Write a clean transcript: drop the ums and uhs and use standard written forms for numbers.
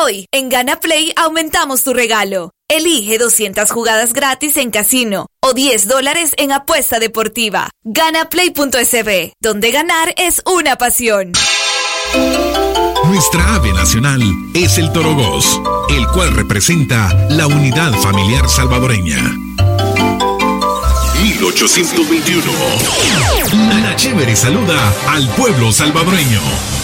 Hoy, en Gana Play, aumentamos tu regalo. Elige 200 jugadas gratis en casino o $10 en apuesta deportiva. Ganaplay.sb, donde ganar es una pasión. Nuestra ave nacional es el torogoz, el cual representa la unidad familiar salvadoreña. 1821. La Chévere saluda al pueblo salvadoreño.